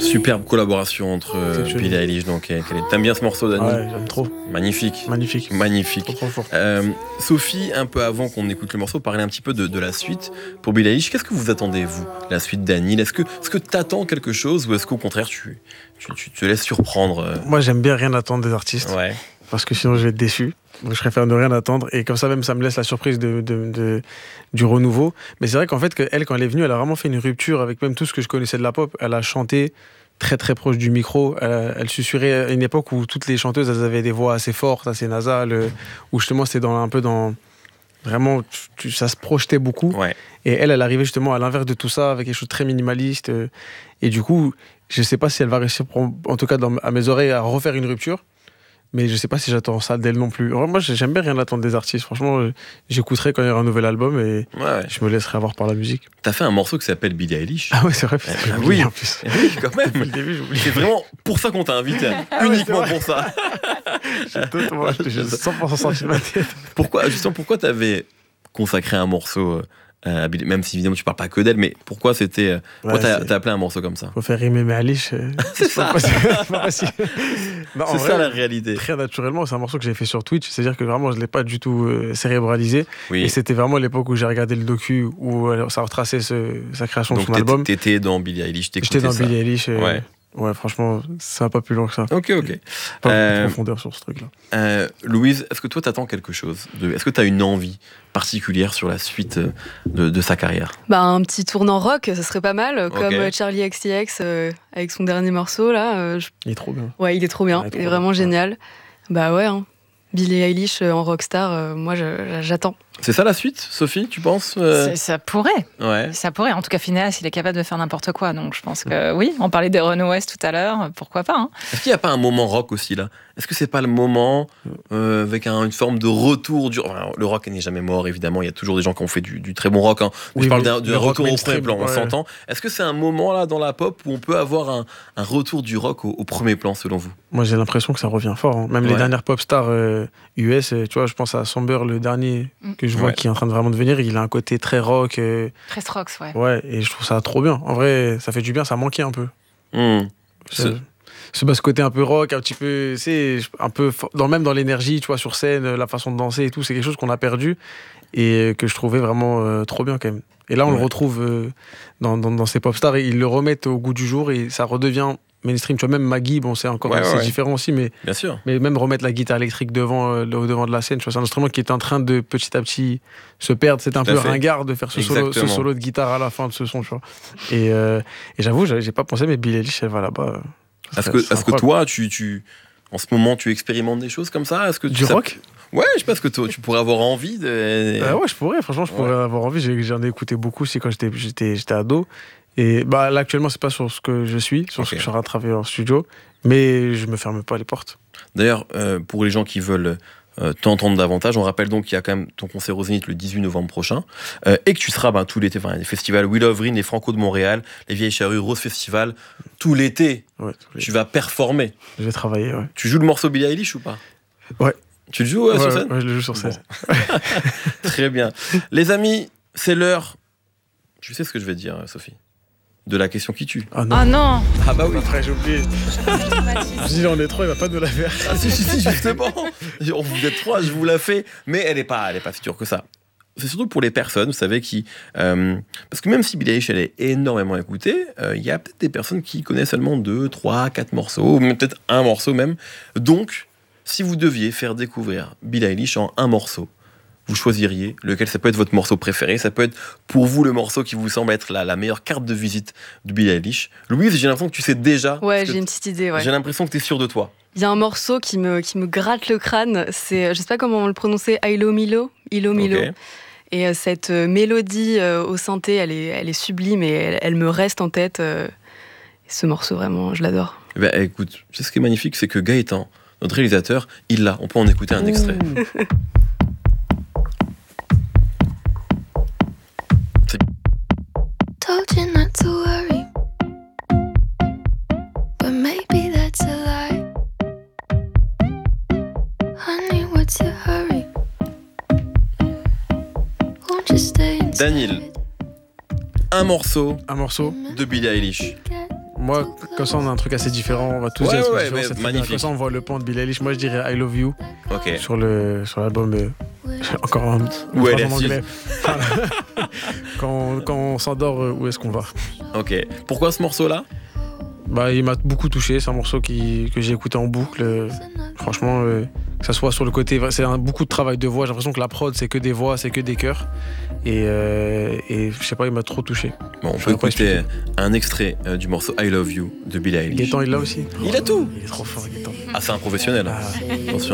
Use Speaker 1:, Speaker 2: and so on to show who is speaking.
Speaker 1: Superbe collaboration entre Billie Eilish. Donc, t'aimes bien ce morceau, Dani?
Speaker 2: Ouais, j'aime trop.
Speaker 1: Magnifique.
Speaker 2: Trop fort.
Speaker 1: Sophie, un peu avant qu'on écoute le morceau, parlait un petit peu de la suite pour Billie Eilish. Qu'est-ce que vous attendez, vous, la suite d'Anil? Est-ce que t'attends quelque chose ou est-ce qu'au contraire tu te laisses surprendre?
Speaker 2: Moi, j'aime bien rien attendre des artistes.
Speaker 1: Ouais.
Speaker 2: Parce que sinon, je vais être déçu. Donc, je préfère ne rien attendre. Et comme ça, même, ça me laisse la surprise du renouveau. Mais c'est vrai qu'en fait, quand elle est venue, elle a vraiment fait une rupture avec même tout ce que je connaissais de la pop. Elle a chanté très très proche du micro. Elle susurrait à une époque où toutes les chanteuses, elles avaient des voix assez fortes, assez nasales, où justement, c'était un peu dans... Vraiment, ça se projetait beaucoup.
Speaker 1: Ouais.
Speaker 2: Et elle arrivait justement à l'inverse de tout ça, avec quelque chose de très minimaliste. Et du coup, je sais pas si elle va réussir, en tout cas à mes oreilles, à refaire une rupture. Mais je sais pas si j'attends ça d'elle non plus. Moi, j'aime bien rien attendre des artistes. Franchement, j'écouterai quand il y aura un nouvel album et je me laisserai avoir par la musique.
Speaker 1: T'as fait un morceau qui s'appelle Billie Eilish.
Speaker 2: Ah ouais, c'est vrai.
Speaker 1: Oui,
Speaker 2: en plus.
Speaker 1: Oui, quand même.
Speaker 2: Depuis le début, j'oublie.
Speaker 1: C'est vraiment pour ça qu'on t'a invité. Uniquement pour ça.
Speaker 2: J'ai 100% sorti de ma tête.
Speaker 1: Pourquoi t'avais consacré un morceau à Billie, même si évidemment tu parles pas que d'elle, mais pourquoi c'était... Pourquoi t'as appelé un morceau comme ça?
Speaker 2: Faut faire rimer mes Eilish.
Speaker 1: C'est ça.
Speaker 2: C'est pas facile.
Speaker 1: C'est ça la réalité.
Speaker 2: Très naturellement, c'est un morceau que j'ai fait sur Twitch. C'est-à-dire que vraiment, je l'ai pas du tout cérébralisé.
Speaker 1: Oui.
Speaker 2: Et c'était vraiment l'époque où j'ai regardé le docu où ça retraçait sa création de son album.
Speaker 1: Donc t'étais dans Billie Eilish,
Speaker 2: J'étais dans Billie Eilish.
Speaker 1: Ouais.
Speaker 2: Ouais, franchement, ça va pas plus loin que ça.
Speaker 1: Ok.
Speaker 2: Pas de profondeur sur ce truc-là.
Speaker 1: Louise, est-ce que toi t'attends quelque chose est-ce que t'as une envie particulière sur la suite de sa carrière?
Speaker 3: Un petit tournant rock, ça serait pas mal, comme Charlie XCX avec son dernier morceau là.
Speaker 2: Il est trop bien.
Speaker 3: Ouais, il est trop bien. Il est vraiment génial. Bah ouais, hein. Billie Eilish en rockstar, moi j'attends.
Speaker 1: C'est ça la suite, Sophie, tu penses?
Speaker 4: Ça pourrait.
Speaker 1: Ouais.
Speaker 4: Ça pourrait. En tout cas, Phineas, il est capable de faire n'importe quoi. Donc je pense que oui, on parlait des Run West tout à l'heure. Pourquoi pas, hein.
Speaker 1: Est-ce qu'il n'y a pas un moment rock aussi là? Est-ce que c'est pas le moment avec une forme de retour du... Enfin, le rock n'est jamais mort, évidemment. Il y a toujours des gens qui ont fait du très bon rock. Hein. Mais je parle d'un retour au premier plan, on s'entend. Est-ce que c'est un moment là dans la pop où on peut avoir un retour du rock au premier plan, selon vous?
Speaker 2: Moi, j'ai l'impression que ça revient fort. Hein. Même les dernières pop stars US, tu vois, je pense à Samber, le dernier que je vois qui est en train de vraiment devenir. Il a un côté très rock.
Speaker 4: Très strokes, ouais.
Speaker 2: Ouais, et je trouve ça trop bien. En vrai, ça fait du bien, ça manquait un peu. Ce côté un peu rock, un petit peu, c'est un peu même dans l'énergie, tu vois, sur scène, la façon de danser et tout, c'est quelque chose qu'on a perdu et que je trouvais vraiment trop bien quand même. Et là, on le retrouve dans ces pop stars, et ils le remettent au goût du jour et ça redevient mainstream. Tu vois, même Maggie, bon, c'est encore c'est différent aussi, mais
Speaker 1: bien sûr.
Speaker 2: Mais même remettre la guitare électrique au devant de la scène, tu vois, c'est un instrument qui est en train de petit à petit se perdre. C'est un peu ringard de faire ce solo de guitare à la fin de ce son, tu vois. Et j'avoue, j'ai pas pensé, mais Billie Eilish, elle va là-bas.
Speaker 1: Est-ce que toi, en ce moment, tu expérimentes des choses comme ça? Est-ce que
Speaker 2: du rock?
Speaker 1: Ouais, je sais pas, est-ce que tu pourrais avoir envie de...
Speaker 2: Ouais, je pourrais avoir envie. J'en ai écouté beaucoup aussi quand j'étais ado. Et là, actuellement, c'est pas sur ce que je suis, sur ce que je suis en train de travailler en studio, mais je me ferme pas les portes.
Speaker 1: D'ailleurs, pour les gens qui veulent t'entendre davantage, on rappelle donc qu'il y a quand même ton concert au Zénith le 18 novembre prochain, et que tu seras tout l'été, les festivals We Love Green, les Franco de Montréal, les Vieilles Charrues, Rose Festival, tout l'été. Tu vas performer.
Speaker 2: Je vais travailler, ouais.
Speaker 1: Tu joues le morceau Billie Eilish ou pas?
Speaker 2: Ouais.
Speaker 1: Tu le joues sur scène?
Speaker 2: Ouais, je le joue sur scène.
Speaker 1: Bon. Très bien. Les amis, c'est l'heure. Je sais ce que je vais dire, Sophie. De la question qui tue.
Speaker 4: Ah non.
Speaker 1: Ah bah oui.
Speaker 2: Après, j'ai oublié. Je dis, on est trois, il va pas nous la faire.
Speaker 1: Ah si, justement. Vous êtes trois, je vous la fais. Mais elle est pas si dure que ça. C'est surtout pour les personnes, vous savez, qui... parce que même si Billie Eilish, elle est énormément écoutée, il y a peut-être des personnes qui connaissent seulement 2, 3, 4 morceaux, ou peut-être un morceau même. Donc, si vous deviez faire découvrir Billie Eilish en un morceau, vous choisiriez lequel? Ça peut être votre morceau préféré, ça peut être pour vous le morceau qui vous semble être la meilleure carte de visite de Billie Eilish. Louise, j'ai l'impression que tu sais déjà.
Speaker 3: Ouais, j'ai une petite idée. Ouais.
Speaker 1: J'ai l'impression que tu es sûre de toi.
Speaker 3: Il y a un morceau qui me gratte le crâne, c'est, je sais pas comment on le prononçait, Ilo Milo. Okay. Et cette mélodie au synthé, elle est sublime et elle me reste en tête. Ce morceau, vraiment, je l'adore.
Speaker 1: Écoute, tu sais ce qui est magnifique, c'est que Gaëtan, notre réalisateur, il l'a. On peut en écouter un extrait.
Speaker 5: Told you not to worry, but maybe that's a lie. Honey, what's your hurry? Won't you stay inside?
Speaker 1: Daniel, un morceau
Speaker 2: Un morceau
Speaker 1: de Billie Eilish.
Speaker 2: Moi, comme ça, on a un truc assez différent. On va tous
Speaker 1: Ouais,
Speaker 2: dire un truc
Speaker 1: ouais,
Speaker 2: différent,
Speaker 1: mais
Speaker 2: c'est très
Speaker 1: magnifique.
Speaker 2: bien. Comme ça, on voit le point de Billie Eilish. Moi, je dirais I Love You
Speaker 1: Ok.
Speaker 2: sur l'album. Encore un
Speaker 1: Où elle
Speaker 2: phrase
Speaker 1: est
Speaker 2: en
Speaker 1: assise.
Speaker 2: anglais. quand on s'endort, où est-ce qu'on va?
Speaker 1: Ok. Pourquoi ce morceau-là?
Speaker 2: Bah, il m'a beaucoup touché. C'est un morceau que j'ai écouté en boucle. Franchement, que ça soit sur le côté, beaucoup de travail de voix. J'ai l'impression que la prod, c'est que des voix, c'est que des chœurs. Et je sais pas, il m'a trop touché.
Speaker 1: Bon, on
Speaker 2: Je
Speaker 1: peut
Speaker 2: vais pas
Speaker 1: écouter
Speaker 2: expliquer.
Speaker 1: un extrait du morceau I Love You de Billie Eilish.
Speaker 2: Gaëtan, il l'a aussi.
Speaker 1: Il a tout.
Speaker 2: Il est trop fort, Gaëtan.
Speaker 1: Ah, c'est un professionnel.
Speaker 2: Ah.
Speaker 1: Attention.